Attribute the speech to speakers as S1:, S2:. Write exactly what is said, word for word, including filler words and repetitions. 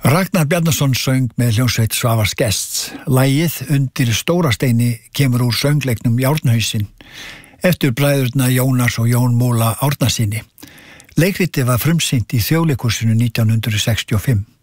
S1: Ragnar Bjarnason söng með hljómsveit Svavars Gests. Lagið Undir Stórasteini kemur úr söngleiknum Járnhausinn eftir bræðurna Jónas og Jón Múla Árnasyni. Leikritið var frumsýnt í Þjóðleikhúsinu nítján hundruð sextíu og fimm.